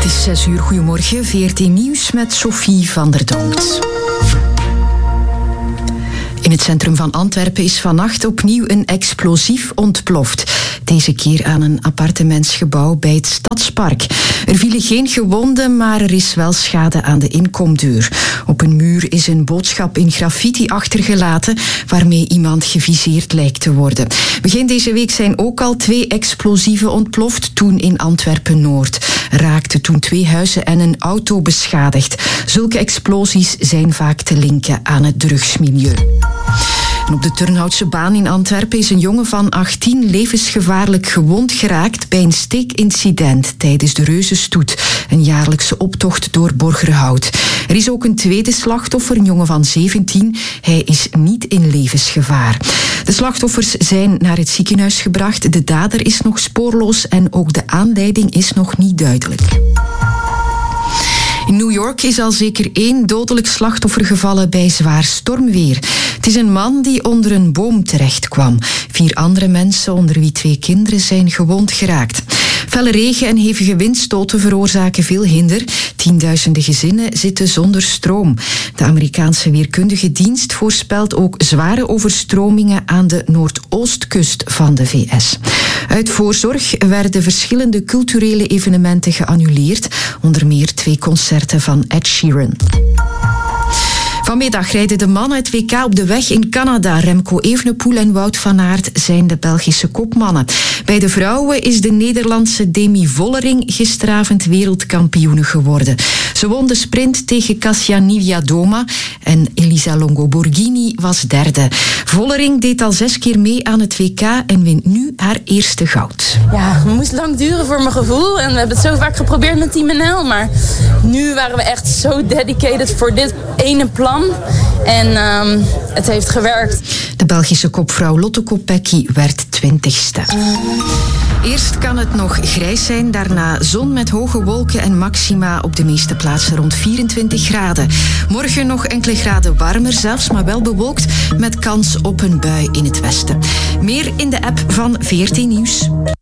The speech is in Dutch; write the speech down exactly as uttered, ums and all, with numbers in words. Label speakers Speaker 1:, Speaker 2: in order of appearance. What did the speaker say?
Speaker 1: Het is zes uur, goedemorgen. V R T Nieuws met Sophie van der Donkt. In het centrum van Antwerpen is vannacht opnieuw een explosief ontploft. Deze keer aan een appartementsgebouw bij het Stadspark. Er vielen geen gewonden, maar er is wel schade aan de inkomdeur. Op een muur is een boodschap in graffiti achtergelaten waarmee iemand geviseerd lijkt te worden. Begin deze week zijn ook al twee explosieven ontploft, toen in Antwerpen-Noord. Raakten toen twee huizen en een auto beschadigd. Zulke explosies zijn vaak te linken aan het drugsmilieu. En op de Turnhoutse baan in Antwerpen is een jongen van achttien levensgevaarlijk gewond geraakt bij een steekincident tijdens de Reuzenstoet, een jaarlijkse optocht door Borgerhout. Er is ook een tweede slachtoffer, een jongen van zeventien. Hij is niet in levensgevaar. De slachtoffers zijn naar het ziekenhuis gebracht. De dader is nog spoorloos en ook de aanleiding is nog niet duidelijk. In New York is al zeker één dodelijk slachtoffer gevallen bij zwaar stormweer. Het is een man die onder een boom terecht kwam. Vier andere mensen, onder wie twee kinderen, zijn gewond geraakt. Felle regen en hevige windstoten veroorzaken veel hinder. Tienduizenden gezinnen zitten zonder stroom. De Amerikaanse weerkundige dienst voorspelt ook zware overstromingen aan de noordoostkust van de V S. Uit voorzorg werden verschillende culturele evenementen geannuleerd, onder meer twee concerten van Ed Sheeran. Vanmiddag rijden de mannen het W K op de weg in Canada. Remco Evenepoel en Wout van Aert zijn de Belgische kopmannen. Bij de vrouwen is de Nederlandse Demi Vollering gisteravond wereldkampioene geworden. Ze won de sprint tegen Kasia Niewiadoma en Elisa Longo Borghini was derde. Vollering deed al zes keer mee aan het W K en wint nu haar eerste goud.
Speaker 2: Ja, het moest lang duren voor mijn gevoel. En we hebben het zo vaak geprobeerd met Team N L. Maar nu waren we echt zo dedicated voor dit ene plan. En um, het heeft gewerkt.
Speaker 1: De Belgische kopvrouw Lotte Kopecky werd twintigste. Eerst kan het nog grijs zijn, daarna zon met hoge wolken en maxima op de meeste plaatsen rond vierentwintig graden. Morgen nog enkele graden warmer zelfs, maar wel bewolkt met kans op een bui in het westen. Meer in de app van V R T Nieuws.